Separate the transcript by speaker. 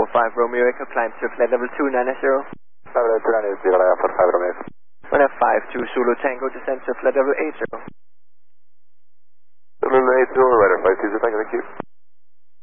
Speaker 1: 45 Romeo Echo, climb to flight level 290.
Speaker 2: 290, Alpha 45 Romeo.
Speaker 1: 152 Zulu Tango, descend to flight level 80.
Speaker 2: Zulu 80, radar 52, thank you.